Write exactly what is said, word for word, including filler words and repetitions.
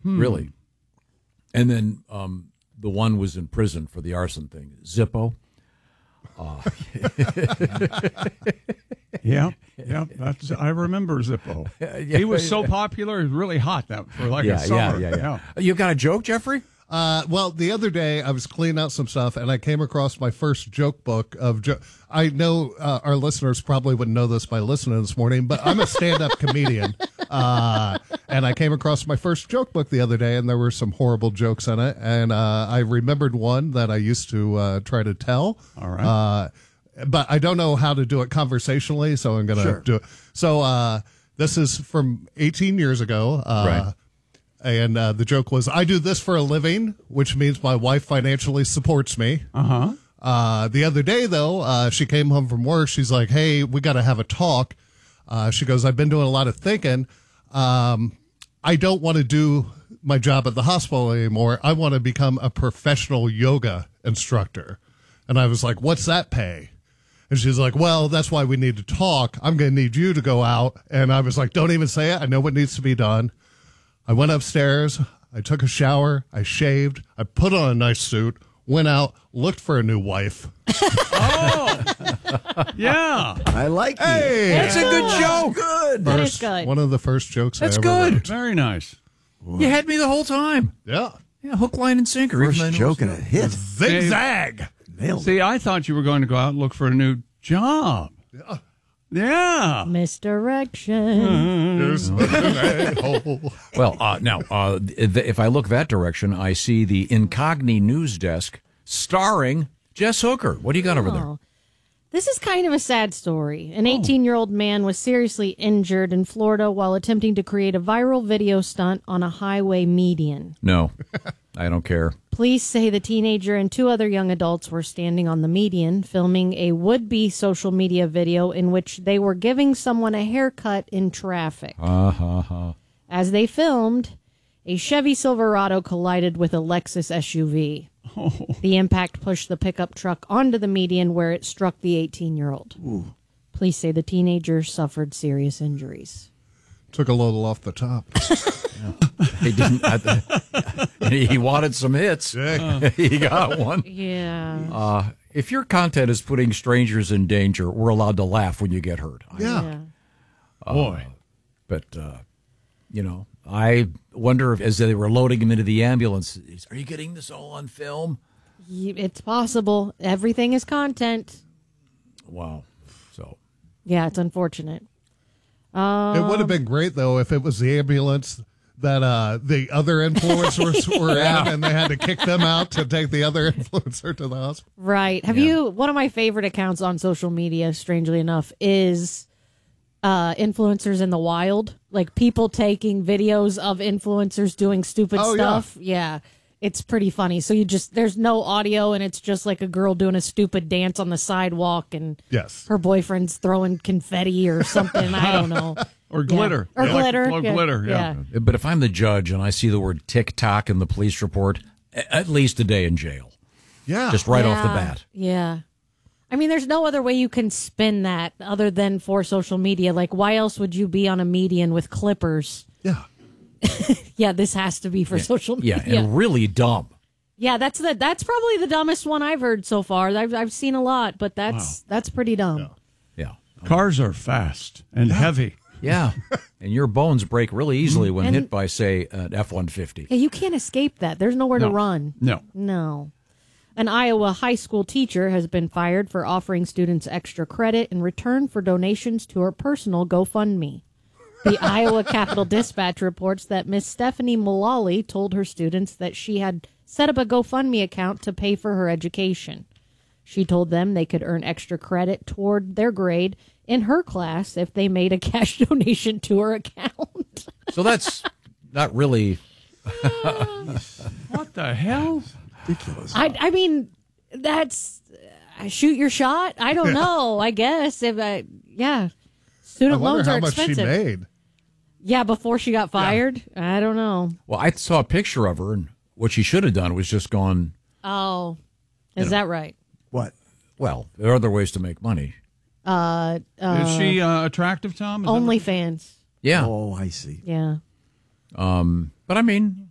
Hmm. Really. And then um, the one was in prison for the arson thing. Zippo. Uh, yeah, yeah. That's, I remember Zippo. Yeah, he was so yeah. popular. He was really hot that for like yeah, a summer. Yeah, yeah, yeah. You got a joke, Jeffrey? Uh, well, the other day I was cleaning out some stuff and I came across my first joke book of. Jo- I know uh, our listeners probably wouldn't know this by listening this morning, but I'm a stand-up comedian, uh, and I came across my first joke book the other day, and there were some horrible jokes in it, and uh, I remembered one that I used to uh, try to tell. All right. Uh, but I don't know how to do it conversationally, so I'm going to Sure. do it. So uh, this is from eighteen years ago. Uh, Right. And uh, the joke was, I do this for a living, which means my wife financially supports me. Uh-huh. Uh, the other day, though, uh, she came home from work. She's like, hey, we got to have a talk. Uh, she goes, I've been doing a lot of thinking. Um, I don't want to do my job at the hospital anymore. I want to become a professional yoga instructor. And I was like, what's that pay? And she's like, well, that's why we need to talk. I'm going to need you to go out. And I was like, don't even say it. I know what needs to be done. I went upstairs, I took a shower, I shaved, I put on a nice suit, went out, looked for a new wife. Oh, yeah. I like it. Hey, That's a good joke. Good. That is First- good. One of the first jokes That's I ever good. wrote. Very nice. You had me the whole time. Yeah. Yeah, hook, line, and sinker. First even though I know joke and a it's hit. Zigzag. Nailed it. See, I thought you were going to go out and look for a new job. Yeah. Yeah. Misdirection. There's a hole. not. Well, uh, now, uh, th- if I look that direction, I see the Incogni News Desk starring Jess Hooker. What do you got over there? Oh. This is kind of a sad story. An eighteen-year-old man was seriously injured in Florida while attempting to create a viral video stunt on a highway median. No, I don't care. Police say the teenager and two other young adults were standing on the median, filming a would-be social media video in which they were giving someone a haircut in traffic. Uh, huh, huh. As they filmed, a Chevy Silverado collided with a Lexus S U V. The impact pushed the pickup truck onto the median where it struck the eighteen-year-old. Police say the teenager suffered serious injuries. Took a little off the top. He didn't. I, he wanted some hits. Yeah. He got one. Yeah. Uh, if your content is putting strangers in danger, we're allowed to laugh when you get hurt. Yeah. Boy. But, uh, you know, I wonder if, as they were loading him into the ambulance, are you getting this all on film? Y- It's possible. Everything is content. Wow. So, Yeah, it's unfortunate. It would have been great, though, if it was the ambulance that uh, the other influencers were in and they had to kick them out to take the other influencer to the hospital. Right. Have you, one of my favorite accounts on social media, strangely enough, is uh, influencers in the wild. Like people taking videos of influencers doing stupid Oh, yeah. stuff. Yeah. It's pretty funny. So you just, there's no audio and it's just like a girl doing a stupid dance on the sidewalk and Yes. her boyfriend's throwing confetti or something. I don't know. Or glitter. Or Yeah. Like- glitter. like yeah. glitter, yeah. but if I'm the judge and I see the word TikTok in the police report, a- at least a day in jail. Yeah. Just right off the Yeah, bat. Yeah. I mean, there's no other way you can spin that other than for social media. Like, why else would you be on a median with clippers? Yeah. Yeah, this has to be for social media. Yeah, and really dumb. Yeah, that's the that's probably the dumbest one I've heard so far. I've I've seen a lot, but that's that's pretty dumb. Yeah. Cars are fast and heavy. Yeah. And your bones break really easily when And- hit by, say, an F one fifty. Yeah, you can't escape that. There's nowhere No. to run. No. No. An Iowa high school teacher has been fired for offering students extra credit in return for donations to her personal GoFundMe. The Iowa Capital Dispatch reports that Miss Stephanie Mullally told her students that she had set up a GoFundMe account to pay for her education. She told them they could earn extra credit toward their grade in her class if they made a cash donation to her account. So that's not really. What the hell? Ridiculous. I, I mean, that's uh, shoot your shot. I don't know. I guess if I, yeah, I student wonder loans how are much expensive. she made. Yeah, before she got fired. I don't know. Well, I saw a picture of her, and what she should have done was just gone, Oh, is that right? What? well, there are other ways to make money. Uh, uh Is she uh, attractive, Tom? Is that what- OnlyFans. Yeah. Oh, I see. Yeah. Um, but I mean,